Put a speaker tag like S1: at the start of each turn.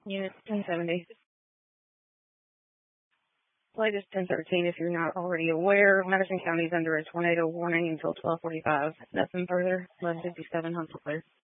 S1: Unit 1070. Flight is 1013 if you're not already aware. Madison County is under a tornado warning until 12:45. Nothing further. 1157 Huntsville clear.